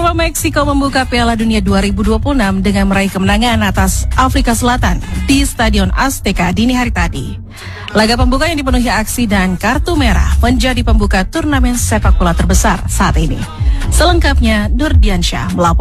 Bersama Meksiko membuka Piala Dunia 2026 dengan meraih kemenangan atas Afrika Selatan di Stadion Azteca dini hari tadi. Laga pembuka yang dipenuhi aksi dan kartu merah menjadi pembuka turnamen sepak bola terbesar saat ini. Selengkapnya Nurdiansyah melaporkan.